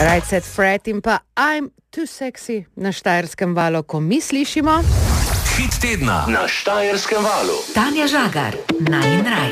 Right Set Fred in pa I'm Too Sexy na Štajerskem valu, ko mi slišimo Hit tedna na Štajerskem valu. Tanja Žagar, Naj in Raj.